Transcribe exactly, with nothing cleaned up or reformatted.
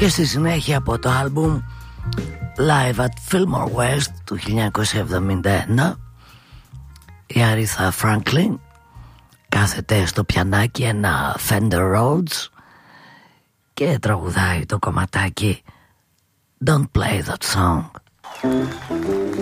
Και στη συνέχεια από το άλμπουμ Live at Fillmore West του χίλια εννιακόσια εβδομήντα ένα, η Άριθα Φράνκλιν κάθεται στο πιανάκι ένα Fender Rhodes και τραγουδάει το κομματάκι Don't Play That Song.